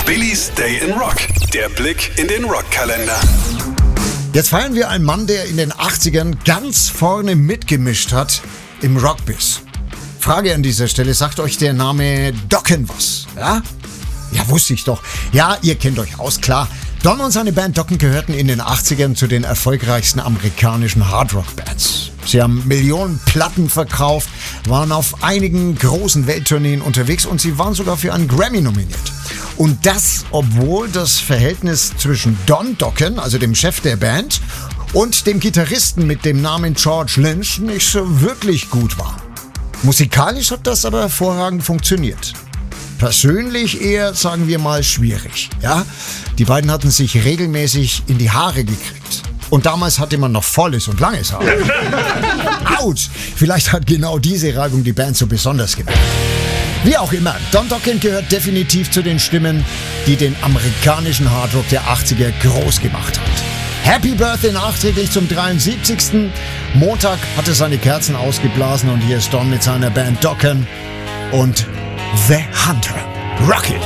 Billys Day in Rock. Der Blick in den Rockkalender. Jetzt feiern wir einen Mann, der in den 80ern ganz vorne mitgemischt hat im Rockbiz. Frage an dieser Stelle, sagt euch der Name Dokken was? Ja? Ja, wusste ich doch. Ja, ihr kennt euch aus, klar. Don und seine Band Dokken gehörten in den 80ern zu den erfolgreichsten amerikanischen Hardrock-Bands. Sie haben Millionen Platten verkauft, waren auf einigen großen Welttourneen unterwegs und sie waren sogar für einen Grammy nominiert. Und das, obwohl das Verhältnis zwischen Don Dokken, also dem Chef der Band, und dem Gitarristen mit dem Namen George Lynch nicht so wirklich gut war. Musikalisch hat das aber hervorragend funktioniert. Persönlich eher, sagen wir mal, schwierig. Ja? Die beiden hatten sich regelmäßig in die Haare gekriegt. Und damals hatte man noch volles und langes Haar. Autsch! Vielleicht hat genau diese Reibung die Band so besonders gemacht. Wie auch immer, Don Dokken gehört definitiv zu den Stimmen, die den amerikanischen Hardrock der 80er groß gemacht hat. Happy Birthday nachträglich zum 73. Montag hat er seine Kerzen ausgeblasen und hier ist Don mit seiner Band Dokken und The Hunter. Rock it!